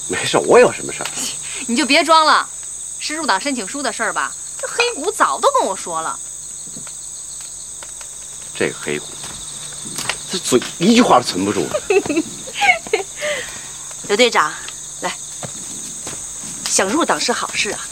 没事，我有什么事儿？ 你就别装了，是入党申请书的事儿吧？这黑谷早都跟我说了。 这个黑谷，这嘴一句话都存不住。 刘队长，来，想入党是好事啊，